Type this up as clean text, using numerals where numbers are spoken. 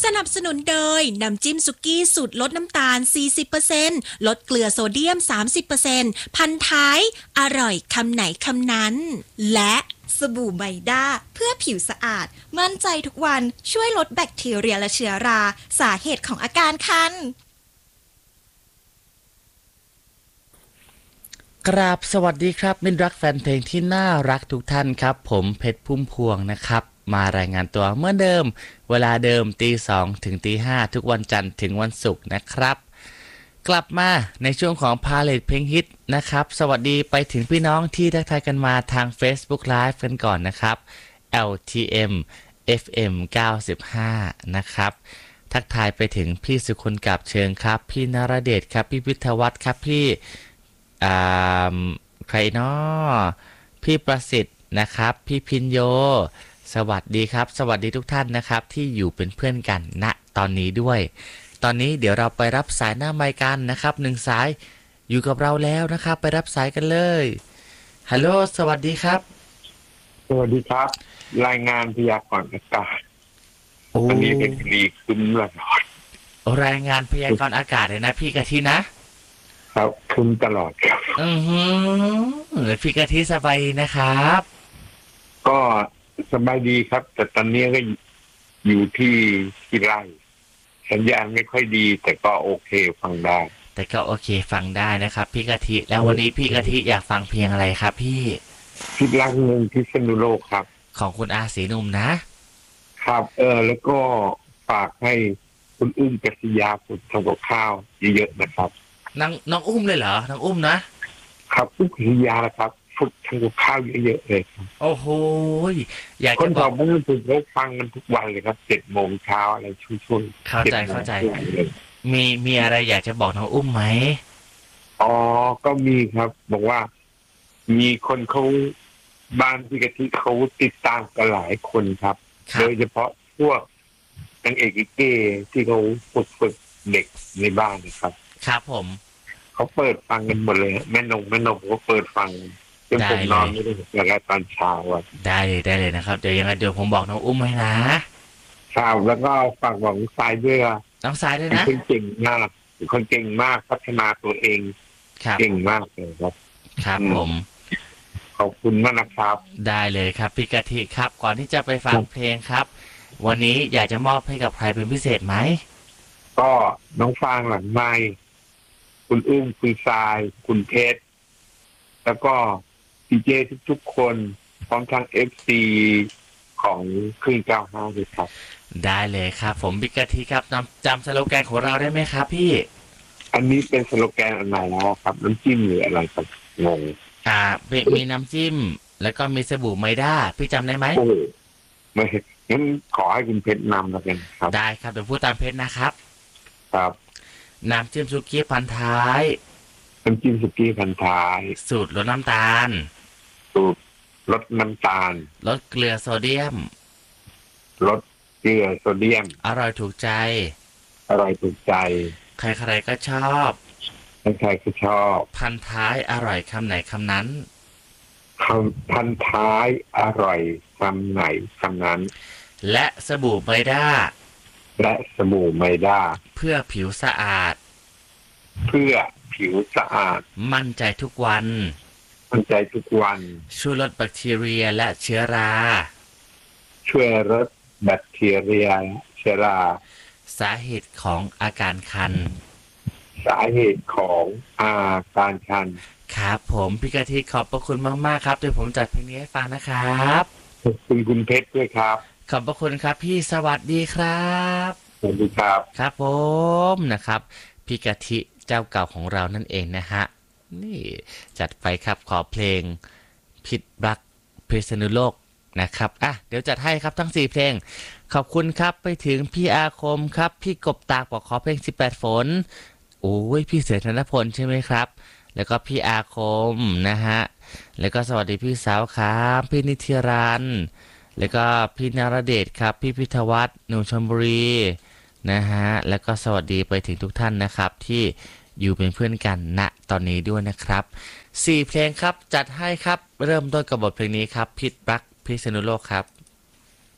นับสนุนโดยน้ำจิ้มสุกี้สูตรลดน้ำตาล 40% ลดเกลือโซเดียม 30% พันท้ายอร่อยคำไหนคำนั้นและสบู่ไมด้าเพื่อผิวสะอาดมั่นใจทุกวันช่วยลดแบคทีเรียและเชื้อราสาเหตุของอาการคันกราบสวัสดีครับมิตรรักแฟนเพลงที่น่ารักทุกท่านครับผมเพชรพุ่มพวงนะครับมารายงานตัวเมื่อเดิมเวลาเดิมตี 2 ถึงตี 5 ทุกวันจันทร์ถึงวันศุกร์นะครับกลับมาในช่วงของพาเลทเพลงฮิตนะครับสวัสดีไปถึงพี่น้องที่ทักทายกันมาทาง Facebook Live กันก่อนนะครับ LTM FM 95 นะครับทักทายไปถึงพี่สุคนกับเชิงครับพี่นรเดชครับพี่วิทยวัฒน์ครับพี่ใครน้อพี่ประสิทธิ์นะครับพี่พินโยสวัสดีครับสวัสดีทุกท่านนะครับที่อยู่เป็นเพื่อนกันณตอนนี้ด้วยตอนนี้เดี๋ยวเราไปรับสายหน้าไมค์กันนะครับ1สายอยู่กับเราแล้วนะครับไปรับสายกันเลยฮัลโหลสวัสดีครับสวัสดีครับรายงานพยากรณ์อากาศวันนี้เป็นดีขึ้นแล้วรายงานพยากรณ์อากาศเลยนะพี่กะทินะครับขึ้นตลอดครับพี่กะทิสบายนะครับก็สบายดีครับแต่ตอนนี้ก็อยู่ที่ไร่สัญญาณไม่ค่อยดีแต่ก็โอเคฟังได้ฟังได้นะครับพี่กะทิแล้ววันนี้พี่กะทิอยากฟังเพลงอะไรครับพี่พิษรักเมืองพิษณุโลกครับของคุณอาศรีหนุ่มนะครับแล้วก็ฝากให้คุณอุ้มกัศยาฝึกทำกับข้าวเยอะๆนะครับน้องอุ้มเลยเหรอน้องอุ้มนะครับอุ้มกัศยาครับฝึกทำกับข้าวเยอะๆเลยโอ้โหอยากคจะนบอกว่าฝึกแล้วฟังกันทุกวันเลยครับ7 โมงเช้าอะไรช่วยๆเข้าใจมีอะไรอยากจะบอกน้องอุ้มไหมก็มีครับบอกว่ามีคนเขาบ้านพี่กะทิเขาติดตามกันหลายคนครับโดยเฉพาะพวกนางเอกเก๋ที่เขาฝึกเด็กในบ้านนะครับครับผมเขาเปิดฟังกันหมดเลยแม่นงเขาเปิดฟังจนผมนอนไม่ได้อย่างไรตอนเช้าได้เลยนะครับเดี๋ยวผมบอกน้องอุ้มให้นะครับแล้วก็ฝากบอกน้องสายด้วยน้องสายด้วยนะคนเก่งมากคนเก่งมากพัฒนาตัวเองเก่งมากเลยครับครับผมขอบคุณมากนะครับได้เลยครับพี่กะทิครับก่อนที่จะไปฟังเพลงครับวันนี้อยากจะมอบให้กับใครเป็นพิเศษไหมก็น้องฟางหลังไม้คุณอุ้มคุณทรายคุณเพชรแล้วก็ดีเจทุกคนพร้อมทั้ง FC ของคลื่น95ด้วยครับได้เลยครับผมพี่กะทิครับจำสโลแกนของเราได้ไหมครับพี่อันนี้เป็นสโลแกนอันไหนแล้วครับน้ำจิ้มหรืออะไรครับงงมีน้ำจิ้มแล้วก็มีสบู่ไมด้าพี่จำได้ไหมไม่งั้นขอให้คุณเพชรนำแล้วกันครับได้ครับเดี๋ยวพูดตามเพชรนะครับครับน้ำจิ้มสุกี้พันท้ายน้ำจิ้มสุกี้พันท้ายสูตรลดน้ำตาลลดน้ำตาลลดเกลือโซเดียมอร่อยถูกใจใครๆก็ชอบพันท้ายอร่อยคำไหนคำนั้นพันท้ายอร่อยคำไหนคำนั้นและสบู่ไมด้าเพื่อผิวสะอาดมั่นใจทุกวันช่วยลดแบคทีเรียและเชื้อราสาเหตุของอาการคันครับผมพี่กะทิขอบพระคุณมากๆครับเดี๋ยวผมจัดเพลงนี้ให้ฟังนะครับขอบคุณคุณเพชรด้วยครับขอบพระคุณครับพี่สวัสดีครับสวัสดีครับครับผมนะครับพี่กะทิเจ้าเก่าของเรานั่นเองนะฮะนี่จัดไปครับขอเพลงพิษรักพิษณุโลกนะครับเดี๋ยวจัดให้ครับทั้ง4เพลงขอบคุณครับไปถึงพี่อาคมครับพี่กบตากบอกขอเพลง18ฝนโอ้ยพี่เสือธนพลใช่ไหมครับแล้วก็พี่อาคมนะฮะแล้วก็สวัสดีพี่สาวครับพี่นิติรันแล้วก็พี่นรเดชครับพี่พิทวัฒน์หนุ่มชลบุรีนะฮะแล้วก็สวัสดีไปถึงทุกท่านนะครับที่อยู่เป็นเพื่อนกันณตอนนี้ด้วยนะครับ4เพลงครับจัดให้ครับเริ่มต้นกับบทเพลงนี้ครับพิษรักพิษณุโลกครับ